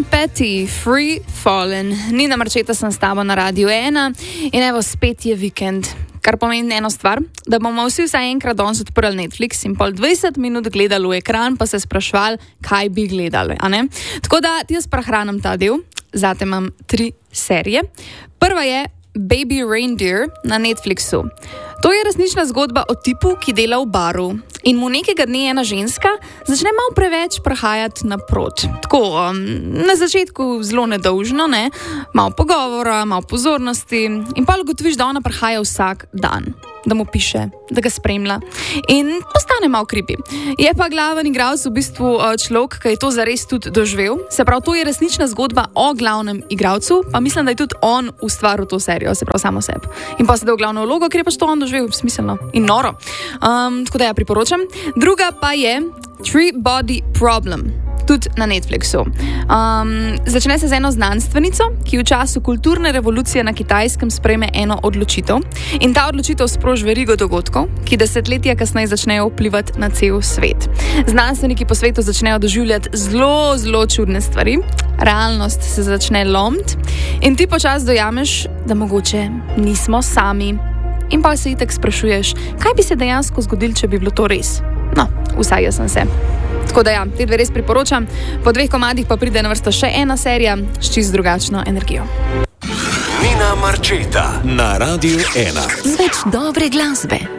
Tom Petty, Free Fallen. Nina Marčeta sem s tabo na Radiu 1 in evo, spet je vikend. Kar pomeni eno stvar, da bomo vsi vsaj enkrat danes odprli Netflix in pol 20 minut gledali v ekran, pa se sprašvali, kaj bi gledali, a ne? Tako da jaz prehranim ta del, zate imam 3 serije. Prva je Baby Reindeer na Netflixu. To je resnična zgodba o tipu, ki dela v baru in mu nekega dne ena ženska začne malo preveč prehajati naprot. Tako, na začetku zelo nedolžno, ne? Malo pogovora, malo pozornosti in pa ugotoviš, da ona prehaja vsak dan, da mu piše, da ga spremlja in postane malo creepy. Je pa glaven igralec v bistvu človek, ki je to zares tudi doživel. Se pravi, to je resnična zgodba o glavnem igralcu, pa mislim, da je tudi on ustvaril to serijo, se pravi samo sebi. In pa se dal glavno vlogo, ker je pač to on doživel, smiselno in noro. Tako da ja priporočam. Druga pa je Three Body Problem, tudi na Netflixu. Začne se z eno znanstvenico, ki v času kulturne revolucije na Kitajskem sprejme eno odločitev in ta odločitev sproži verigo dogodkov, ki desetletja kasneje začnejo vplivati na cel svet. Znanstveniki po svetu začnejo doživljati zelo, zelo čudne stvari, realnost se začne lomiti in ti počasi dojameš, da mogoče nismo sami. In pa se itek sprašuješ, kaj bi se dejansko zgodilo, če bi bilo to res. No, vsaj jaz sem se. Tako da ja, te dve res priporočam. Po 2 komadih pa pride na vrsto še ena serija s čisto drugačno energijo. Nina Marčeta na Radiu 1. Z več dobre glasbe.